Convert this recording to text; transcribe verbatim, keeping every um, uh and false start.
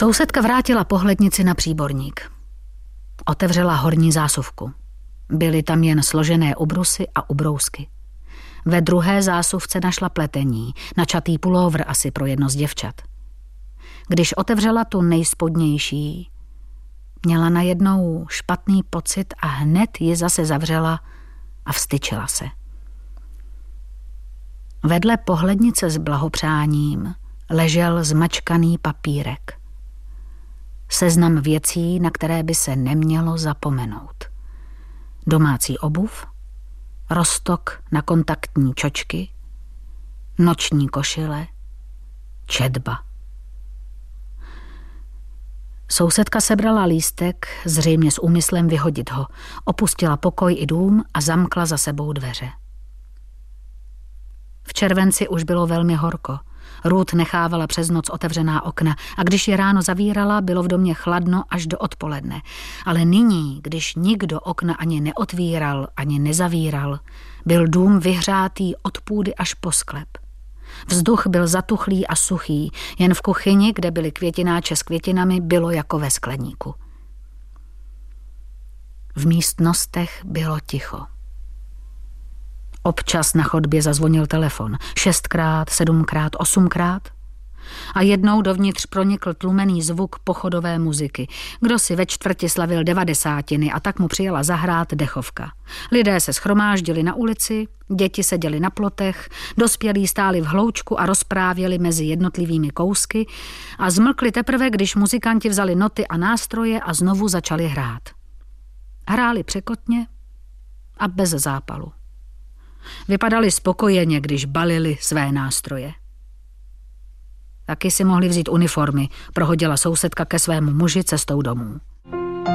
Sousedka vrátila pohlednici na příborník. Otevřela horní zásuvku. Byly tam jen složené ubrusy a ubrousky. Ve druhé zásuvce našla pletení, načatý pulóvr asi pro jedno z děvčat. Když otevřela tu nejspodnější, měla najednou špatný pocit a hned ji zase zavřela a vztyčila se. Vedle pohlednice s blahopřáním ležel zmačkaný papírek. Seznam věcí, na které by se nemělo zapomenout. Domácí obuv, roztok na kontaktní čočky, noční košile, četba. Sousedka sebrala lístek, zřejmě s úmyslem vyhodit ho, opustila pokoj i dům a zamkla za sebou dveře. V červenci už bylo velmi horko. Ruth nechávala přes noc otevřená okna a když je ráno zavírala, bylo v domě chladno až do odpoledne. Ale nyní, když nikdo okna ani neotvíral, ani nezavíral, byl dům vyhřátý od půdy až po sklep. Vzduch byl zatuchlý a suchý, jen v kuchyni, kde byly květináče s květinami, bylo jako ve skleníku. V místnostech bylo ticho. Občas na chodbě zazvonil telefon. Šestkrát, sedmkrát, osmkrát. A jednou dovnitř pronikl tlumený zvuk pochodové muziky. Kdo si ve čtvrti slavil devadesátiny a tak mu přijela zahrát dechovka. Lidé se shromáždili na ulici, děti seděli na plotech, dospělí stáli v hloučku a rozprávěli mezi jednotlivými kousky a zmlkli teprve, když muzikanti vzali noty a nástroje a znovu začali hrát. Hráli překotně a bez zápalu. Vypadali spokojeně, když balili své nástroje. Taky si mohli vzít uniformy, prohodila sousedka ke svému muži cestou domů.